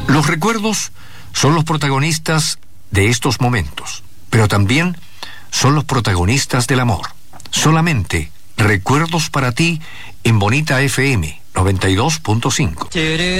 Los recuerdos son los protagonistas de estos momentos, pero también son los protagonistas del amor. Solamente recuerdos para ti en Bonita FM 92.5.